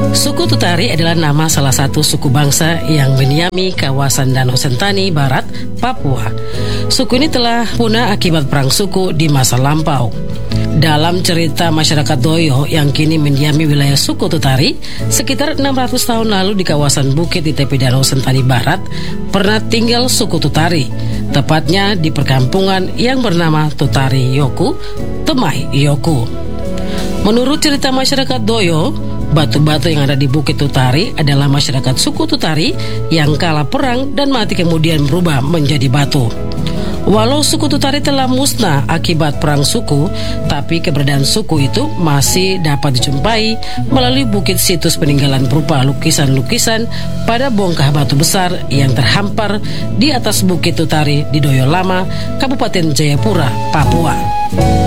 Suku Tutari adalah nama salah satu suku bangsa yang mendiami kawasan Danau Sentani Barat, Papua. Suku ini telah punah akibat perang suku di masa lampau. Dalam cerita masyarakat Doyo yang kini mendiami wilayah suku Tutari, sekitar 600 tahun lalu di kawasan bukit di tepi Danau Sentani Barat, pernah tinggal suku Tutari, tepatnya di perkampungan yang bernama Tutari Yoku, Temai Yoku. Menurut cerita masyarakat Doyo, batu-batu yang ada di Bukit Tutari adalah masyarakat suku Tutari yang kalah perang dan mati kemudian berubah menjadi batu. Walau suku Tutari telah musnah akibat perang suku, tapi keberadaan suku itu masih dapat dijumpai melalui bukit situs peninggalan berupa lukisan-lukisan pada bongkah batu besar yang terhampar di atas Bukit Tutari di Doyo Lama, Kabupaten Jayapura, Papua.